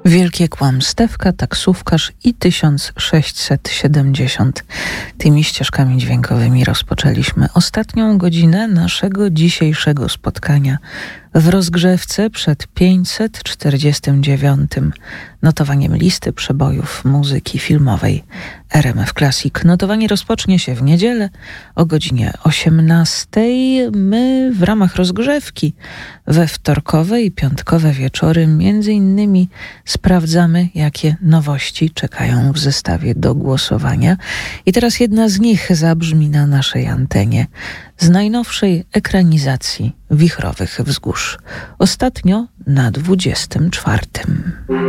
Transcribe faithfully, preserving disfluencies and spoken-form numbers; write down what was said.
Wielkie kłamstewka, taksówkarz i tysiąc sześćset siedemdziesiąt. Tymi ścieżkami dźwiękowymi rozpoczęliśmy ostatnią godzinę naszego dzisiejszego spotkania w rozgrzewce przed pięćset czterdziestym dziewiątym notowaniem listy przebojów muzyki filmowej R M F Classic. Notowanie rozpocznie się w niedzielę o godzinie osiemnastej. My w ramach rozgrzewki we wtorkowe i piątkowe wieczory między innymi sprawdzamy, jakie nowości czekają w zestawie do głosowania. I teraz jedna z nich zabrzmi na naszej antenie z najnowszej ekranizacji Wichrowych Wzgórz. Ostatnio na dwudziestym czwartym.